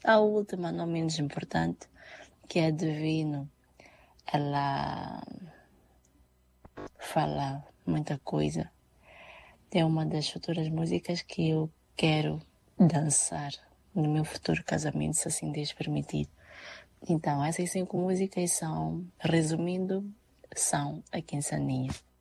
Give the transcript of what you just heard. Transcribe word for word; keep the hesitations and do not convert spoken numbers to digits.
a última, não menos importante, que é Divino. Ela fala muita coisa. É uma das futuras músicas que eu quero dançar no meu futuro casamento, se assim Deus permitir. Então, essas cinco músicas são, resumindo, são a Quinzaninha.